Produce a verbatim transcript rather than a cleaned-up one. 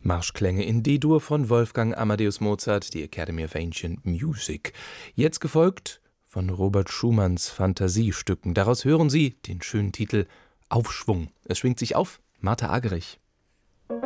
Marschklänge in D-Dur von Wolfgang Amadeus Mozart, die Academy of Ancient Music. Jetzt gefolgt von Robert Schumanns Fantasiestücken. Daraus hören Sie den schönen Titel Aufschwung. Es schwingt sich auf, Martha Agerich.